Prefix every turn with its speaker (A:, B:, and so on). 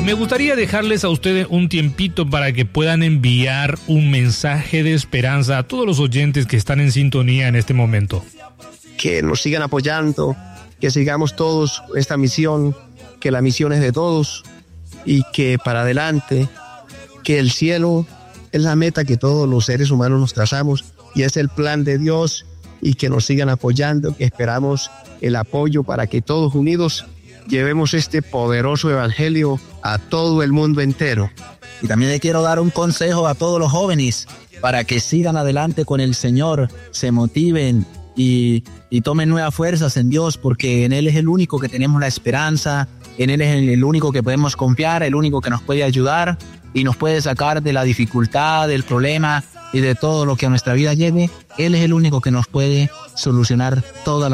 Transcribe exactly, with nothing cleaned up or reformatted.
A: me gustaría dejarles a ustedes un tiempito para que puedan enviar un mensaje de esperanza a todos los oyentes que están en sintonía en este momento.
B: Que nos sigan apoyando, que sigamos todos esta misión, que la misión es de todos y que para adelante, que el cielo es la meta que todos los seres humanos nos trazamos y es el plan de Dios, y que nos sigan apoyando, que esperamos el apoyo para que todos unidos llevemos este poderoso evangelio a todo el mundo entero.
C: Y también le quiero dar un consejo a todos los jóvenes para que sigan adelante con el Señor, se motiven y, y tomen nuevas fuerzas en Dios, porque en Él es el único que tenemos la esperanza, en Él es el, el único que podemos confiar, el único que nos puede ayudar y nos puede sacar de la dificultad, del problema y de todo lo que a nuestra vida llegue. Él es el único que nos puede solucionar todas las